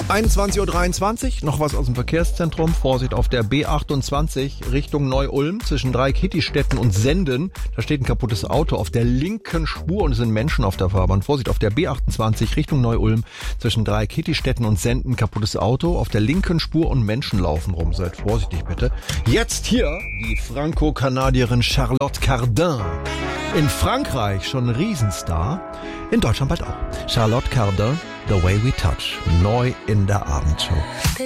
21:23 Uhr, noch was aus dem Verkehrszentrum. Vorsicht auf der B28 Richtung Neu-Ulm zwischen Dreikitti-Städten und Senden. Da steht ein kaputtes Auto auf der linken Spur und es sind Menschen auf der Fahrbahn. Vorsicht auf der B28 Richtung Neu-Ulm zwischen Dreikitti-Städten und Senden. Kaputtes Auto auf der linken Spur und Menschen laufen rum. Seid vorsichtig bitte. Jetzt hier die Franco-Kanadierin Charlotte Cardin. In Frankreich schon ein Riesenstar, in Deutschland bald auch. Charlotte Cardin, The Way We Touch, neu in der Abendshow.